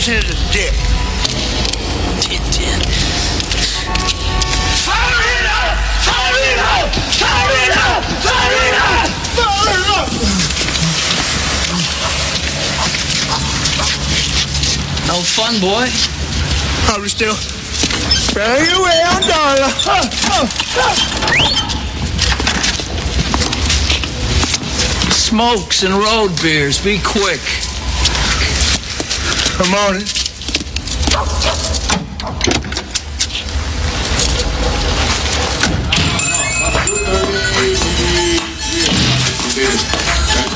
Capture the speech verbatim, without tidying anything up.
into the dick. Tintin. Farina! Farina! Farina! Farina! Farina! No fun, boy. Are we still? Bang around, darling. Huh, huh, huh. Smokes and road beers. Be quick. Come on. No, no, no.